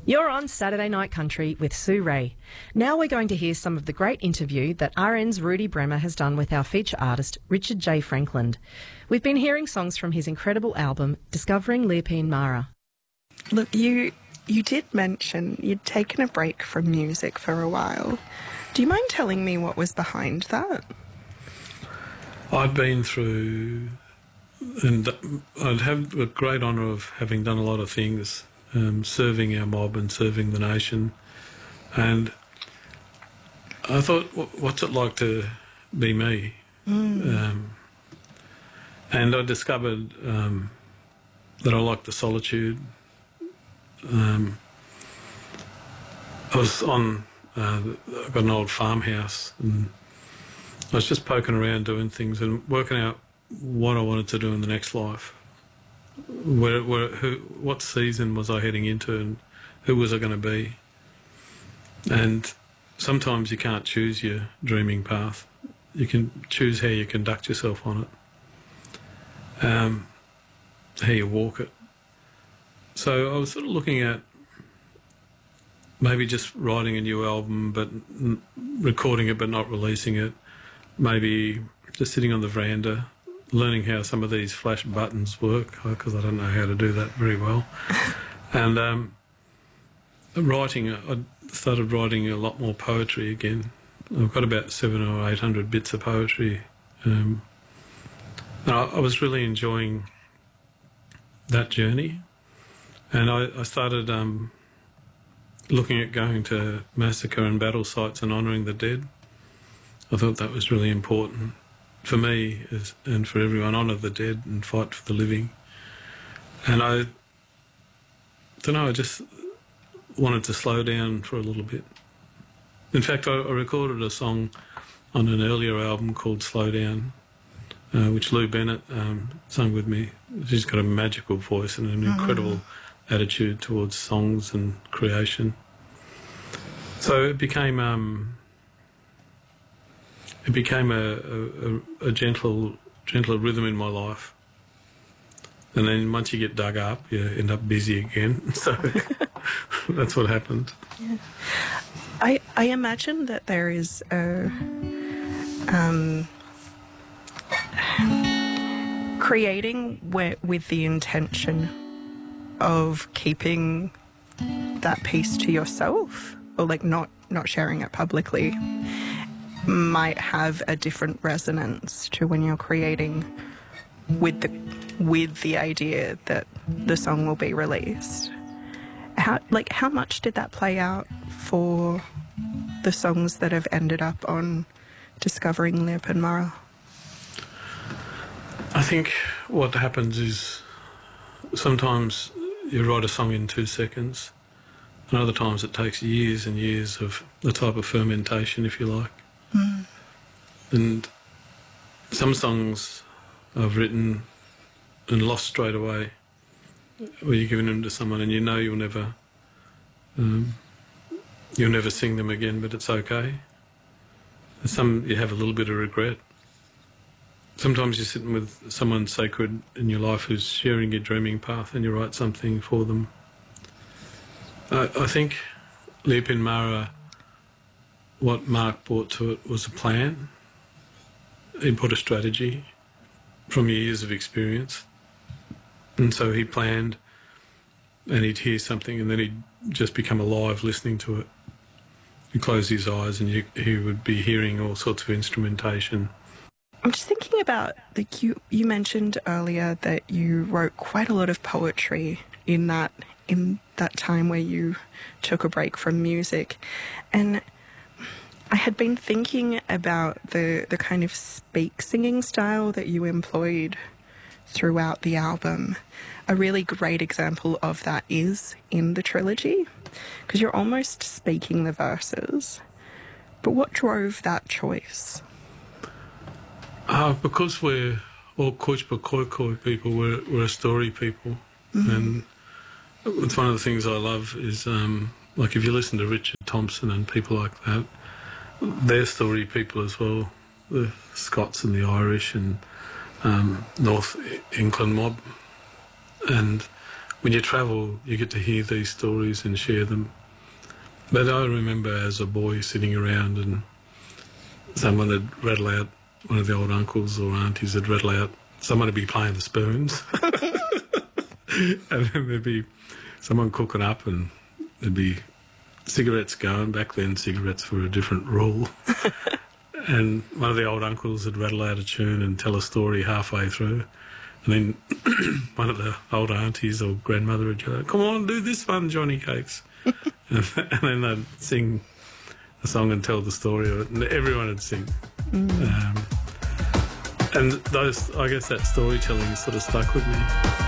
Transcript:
You're on Saturday Night Country with Sue Ray. Now we're going to hear some of the great interview that RN's Rudy Bremer has done with our feature artist, Richard J. Franklin. We've been hearing songs from his incredible album, Discovering Leopold Mara. Look, you did mention you'd taken a break from music for a while. Do you mind telling me what was behind that? I'd been through, and I'd have the great honour of having done a lot of things, serving our mob and serving the nation. And I thought, what's it like to be me? And I discovered that I liked the solitude. I was on, I've got an old farmhouse, and I was just poking around doing things and working out what I wanted to do in the next life. What season was I heading into, and who was I going to be? And sometimes you can't choose your dreaming path. You can choose how you conduct yourself on it, how you walk it. So I was sort of looking at maybe just writing a new album, but recording it but not releasing it. Maybe just sitting on the veranda, learning how some of these flash buttons work, because I don't know how to do that very well. And writing, I started writing a lot more poetry again. I've got about 700 or 800 bits of poetry. And I was really enjoying that journey. And I started looking at going to massacre and battle sites and honouring the dead. I thought that was really important for me and for everyone. Honour the dead and fight for the living. And I don't know, I just wanted to slow down for a little bit. In fact, I recorded a song on an earlier album called Slow Down, which Lou Bennett sung with me. She's got a magical voice and an incredible attitude towards songs and creation. So it became a gentler rhythm in my life. And then once you get dug up, you end up busy again. So that's what happened. Yeah. I imagine that there is a creating with the intention of keeping that piece to yourself, or like not sharing it publicly, might have a different resonance to when you're creating with the idea that the song will be released. How much did that play out for the songs that have ended up on Discovering Leopold Mara? I think what happens is sometimes you write a song in 2 seconds, and other times it takes years and years of the type of fermentation, if you like. And some songs I've written and lost straight away, where you're giving them to someone and you know you'll never sing them again, but it's okay. And some you have a little bit of regret. Sometimes you're sitting with someone sacred in your life who's sharing your dreaming path, and you write something for them. I think Leopold Mara, what Mark brought to it was a plan. He put a strategy from years of experience. And so he planned, and he'd hear something, and then he'd just become alive listening to it. He'd close his eyes and he would be hearing all sorts of instrumentation. I'm just thinking about, like, you mentioned earlier that you wrote quite a lot of poetry in that time where you took a break from music. And I had been thinking about the kind of singing style that you employed throughout the album. A really great example of that is in the trilogy, because you're almost speaking the verses. But what drove that choice? Because we're all Kutch people, we're a story people. And it's one of the things I love is, like, if you listen to Richard Thompson and people like that, they're story people as well, the Scots and the Irish and North England mob. And when you travel, you get to hear these stories and share them. But I remember as a boy sitting around and someone would rattle out, one of the old uncles or aunties would rattle out, someone would be playing the spoons. And then there'd be someone cooking up and there'd be cigarettes going. Back then, cigarettes were a different rule. And one of the old uncles would rattle out a tune and tell a story halfway through. And then one of the old aunties or grandmother would go, "Come on, do this one, Johnny Cakes." And then they'd sing a song and tell the story of it, and everyone would sing. And I guess that storytelling sort of stuck with me.